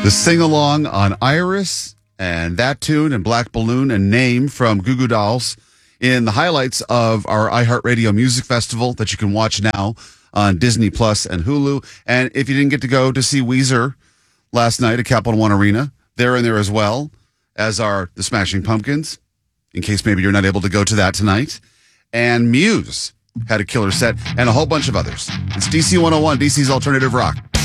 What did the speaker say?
The sing-along on Iris and that tune and Black Balloon and Name from Goo Goo Dolls in the highlights of our iHeartRadio Music Festival that you can watch now on Disney Plus and Hulu. And if you didn't get to go to see Weezer last night at Capital One Arena, they're in there as well, as are the Smashing Pumpkins, in case maybe you're not able to go to that tonight. And Muse had a killer set and a whole bunch of others. It's DC 101, DC's Alternative Rock.